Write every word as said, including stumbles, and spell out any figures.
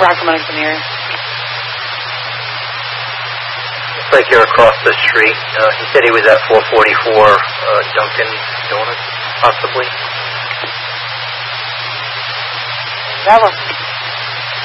Rockland Engineering. Looks like you're across the street. Uh, he said he was at four forty-four uh, Dunkin' Donuts, possibly. That one.